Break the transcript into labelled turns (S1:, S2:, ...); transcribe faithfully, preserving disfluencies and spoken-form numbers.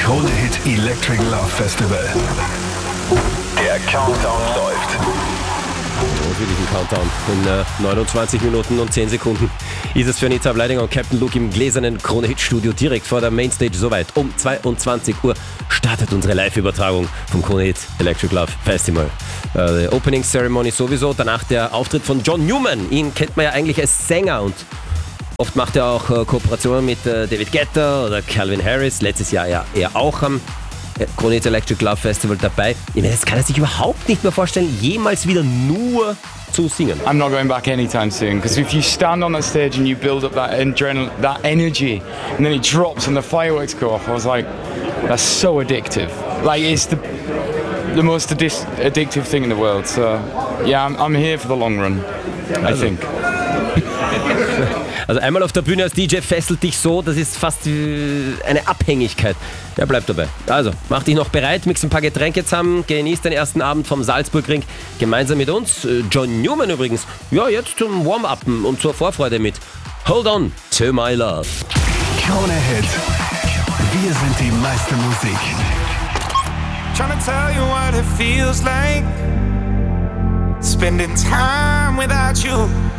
S1: Krone Hit Electric Love Festival. Der Countdown läuft.
S2: Und wirklich ein Countdown. In äh, neunundzwanzig Minuten und zehn Sekunden ist es für Anita Bleidinger und Captain Luke im gläsernen Krone Hit Studio direkt vor der Mainstage soweit. Um zweiundzwanzig Uhr startet unsere Live-Übertragung vom Krone Hit Electric Love Festival. Äh, die Opening Ceremony sowieso, danach der Auftritt von John Newman. Ihn kennt man ja eigentlich als Sänger und oft macht er auch äh, Kooperationen mit äh, David Guetta oder Calvin Harris. Letztes Jahr ja er auch am Krone Hit Electric Love Festival dabei. Das kann er sich überhaupt nicht mehr vorstellen, jemals wieder nur zu singen.
S3: I'm not going back anytime soon, because if you stand on that stage and you build up that adrenaline, that energy, and then it drops and the fireworks go off, I was like, that's so addictive. Like, it's the the most addi- addictive thing in the world. So, yeah, I'm, I'm here for the long run, I think.
S2: Also einmal auf der Bühne als D J fesselt dich so, das ist fast eine Abhängigkeit. Ja, bleib dabei. Also, mach dich noch bereit, mix ein paar Getränke zusammen, genieß den ersten Abend vom Salzburgring gemeinsam mit uns. John Newman übrigens, ja, jetzt zum Warm-Upen und zur Vorfreude mit Hold On to My Love.
S1: Krone Hit. Wir sind die meiste Musik.
S4: Trying to tell you what it feels like spending time without you.